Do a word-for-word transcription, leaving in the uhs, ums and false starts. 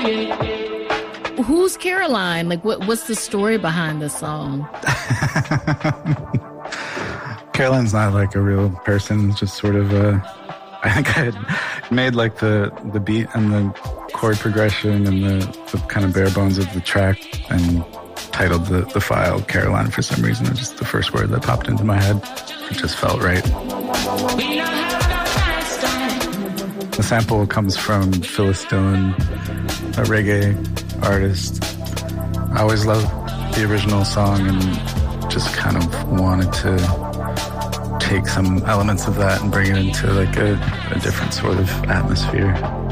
Who's Caroline? Like, what? What's the story behind this song? Caroline's not like a real person. It's just sort of a. I think I had made like the the beat and the chord progression and the, the kind of bare bones of the track and titled the, the file Caroline for some reason. It was just the first word that popped into my head. It just felt right. The sample comes from Phyllis Dillon, a reggae artist. I always loved the original song and just kind of wanted to take some elements of that and bring it into like a, a different sort of atmosphere.